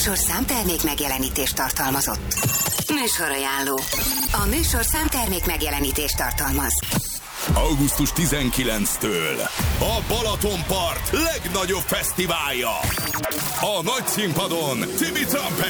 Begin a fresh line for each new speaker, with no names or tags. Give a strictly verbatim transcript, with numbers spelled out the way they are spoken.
műsor számtermék megjelenítést tartalmazott. Műsorajánló. A műsor számtermék megjelenítést tartalmaz.
augusztus tizenkilencedikétől a Balatonpart legnagyobb fesztiválja. A nagy színpadon Tibi Trumpet